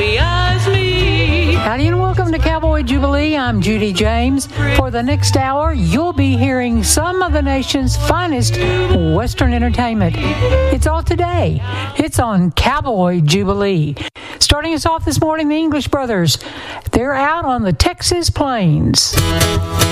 happy as me. Howdy and welcome to Cowboy Jubilee. I'm Judy James. For the next hour, you'll be hearing some of the nation's finest Western entertainment. It's all today. It's on Cowboy Jubilee. Starting us off this morning, the English Brothers. They're out on the Texas plains.